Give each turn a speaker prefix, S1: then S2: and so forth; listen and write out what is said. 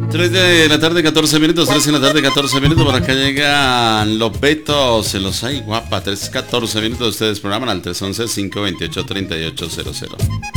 S1: 3 de la tarde, 14 minutos, 3 de la tarde, 14 minutos. Por acá llegan los betos, se los hay guapa. 3, 14 minutos. Ustedes programan al 311-528-3800.